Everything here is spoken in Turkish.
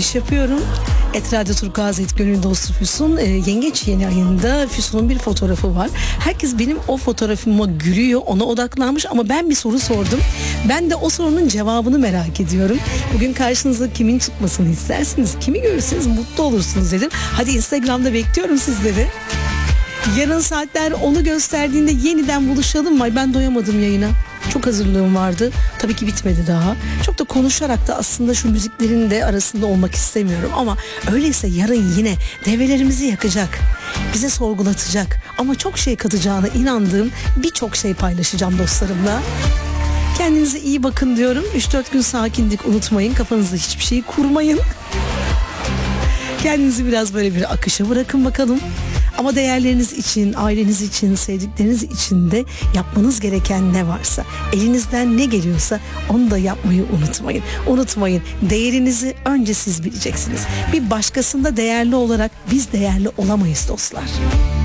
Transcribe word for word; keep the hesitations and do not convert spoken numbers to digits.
giriş yapıyorum. Et Radyo Turkuaz et Gönül Dostu Füsun. E, Yengeç yeni ayında Füsun'un bir fotoğrafı var. Herkes benim o fotoğrafıma gülüyor, ona odaklanmış ama ben bir soru sordum. Ben de o sorunun cevabını merak ediyorum. Bugün karşınıza kimin çıkmasını istersiniz? Kimi görürseniz mutlu olursunuz dedim. Hadi Instagram'da bekliyorum sizleri. Yarın saatler onu gösterdiğinde yeniden buluşalım mı? Ben doyamadım yayına. Çok hazırlığım vardı. Tabii ki bitmedi daha. Çok da konuşarak da aslında şu müziklerin de arasında olmak istemiyorum. Ama öyleyse yarın yine develerimizi yakacak, bize sorgulatacak ama çok şey katacağına inandığım birçok şey paylaşacağım dostlarımla. Kendinize iyi bakın diyorum. üç dört gün sakinlik unutmayın. Kafanızda hiçbir şeyi kurmayın. Kendinizi biraz böyle bir akışa bırakın bakalım. Ama değerleriniz için, aileniz için, sevdikleriniz için de yapmanız gereken ne varsa, elinizden ne geliyorsa onu da yapmayı unutmayın. Unutmayın, değerinizi önce siz bileceksiniz. Bir başkasında değerli olarak biz değerli olamayız dostlar.